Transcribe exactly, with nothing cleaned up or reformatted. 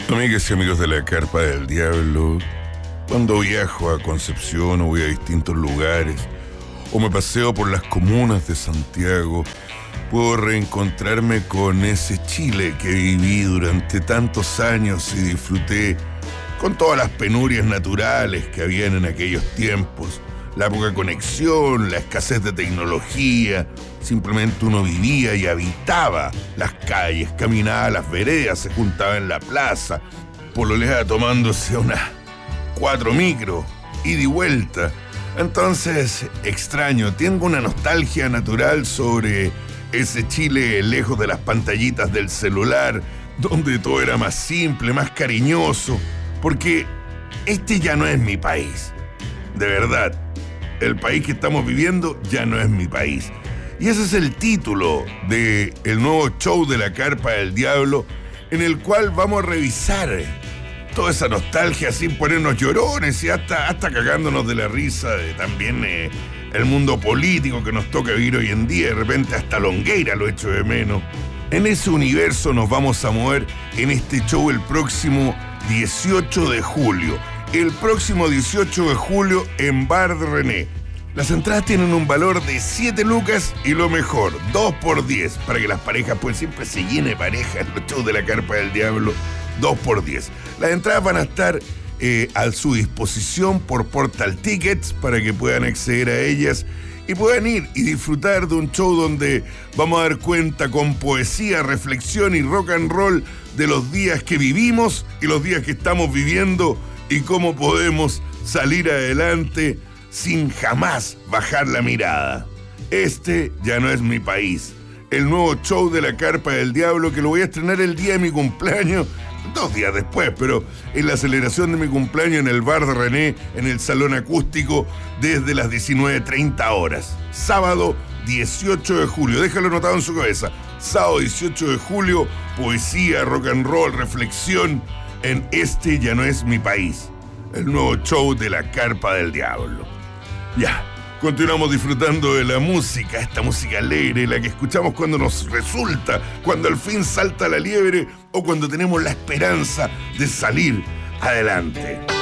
Amigas y amigos de la Carpa del Diablo, cuando viajo a Concepción o voy a distintos lugares, o me paseo por las comunas de Santiago, puedo reencontrarme con ese Chile que viví durante tantos años y disfruté con todas las penurias naturales que habían en aquellos tiempos, la poca conexión, la escasez de tecnología. Simplemente uno vivía y habitaba las calles, caminaba las veredas, se juntaba en la plaza, pololeaba tomándose unas cuatro micros, ida y vuelta. Entonces, extraño, tengo una nostalgia natural sobre ese Chile lejos de las pantallitas del celular, donde todo era más simple, más cariñoso, porque este ya no es mi país. De verdad, el país que estamos viviendo ya no es mi país. Y ese es el título del nuevo show de la Carpa del Diablo, en el cual vamos a revisar toda esa nostalgia sin ponernos llorones y hasta, hasta cagándonos de la risa de también eh, el mundo político que nos toca vivir hoy en día. De repente hasta Longueira lo echo de menos. En ese universo nos vamos a mover en este show el próximo dieciocho de julio. El próximo dieciocho de julio en Bar de René. Las entradas tienen un valor de siete lucas y lo mejor, dos por diez, para que las parejas, pues siempre se llene pareja en los shows de la Carpa del Diablo, dos por diez. Las entradas van a estar eh, a su disposición por Portal Tickets para que puedan acceder a ellas y puedan ir y disfrutar de un show donde vamos a dar cuenta con poesía, reflexión y rock and roll de los días que vivimos y los días que estamos viviendo y cómo podemos salir adelante sin jamás bajar la mirada. Este ya no es mi país. El nuevo show de la Carpa del Diablo, que lo voy a estrenar el día de mi cumpleaños, dos días después, pero en la celebración de mi cumpleaños en el Bar de René, en el Salón Acústico, desde las diecinueve treinta horas. Sábado dieciocho de julio, déjalo anotado en su cabeza. Sábado dieciocho de julio, poesía, rock and roll, reflexión en Este ya no es mi país. El nuevo show de la Carpa del Diablo. Ya, continuamos disfrutando de la música, esta música alegre, la que escuchamos cuando nos resulta, cuando al fin salta la liebre o cuando tenemos la esperanza de salir adelante.